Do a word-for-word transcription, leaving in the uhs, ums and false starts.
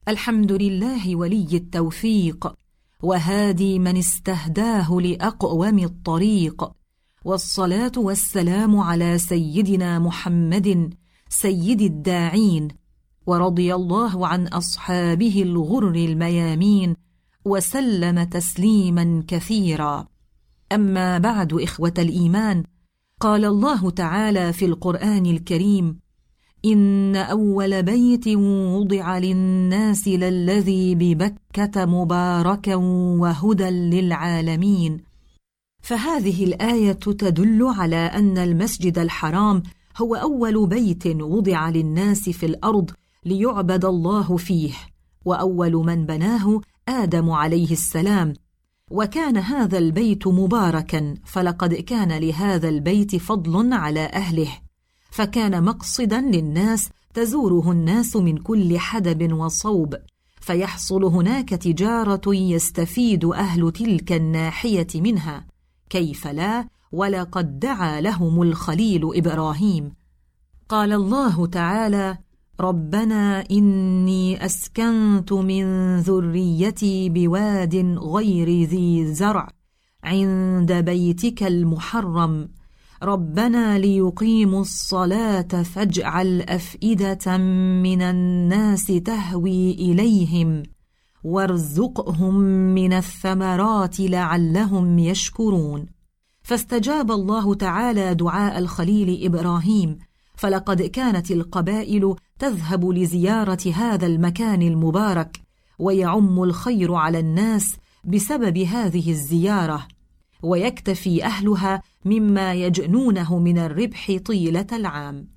الحمد لله ولي التوفيق، وهادي من استهداه لأقوم الطريق، والصلاة والسلام على سيدنا محمد سيد الداعين، ورضي الله عن أصحابه الغر الميامين، وسلم تسليما كثيرا. أما بعد، إخوة الإيمان، قال الله تعالى في القرآن الكريم: إن أول بيت وضع للناس للذي ببكة مباركا وهدى للعالمين. فهذه الآية تدل على أن المسجد الحرام هو أول بيت وضع للناس في الأرض ليعبد الله فيه، وأول من بناه آدم عليه السلام، وكان هذا البيت مباركا، فلقد كان لهذا البيت فضل على أهله، فكان مقصدا للناس تزوره الناس من كل حدب وصوب، فيحصل هناك تجارة يستفيد أهل تلك الناحية منها، كيف لا؟ ولقد دعا لهم الخليل إبراهيم. قال الله تعالى: ربنا إني أسكنت من ذريتي بواد غير ذي زرع عند بيتك المحرم ربنا ليقيموا الصلاة فاجعل أفئدة من الناس تهوي إليهم وارزقهم من الثمرات لعلهم يشكرون. فاستجاب الله تعالى دعاء الخليل إبراهيم، فلقد كانت القبائل تذهب لزيارة هذا المكان المبارك، ويعم الخير على الناس بسبب هذه الزيارة، ويكتفي أهلها مما يجنونه من الربح طيلة العام.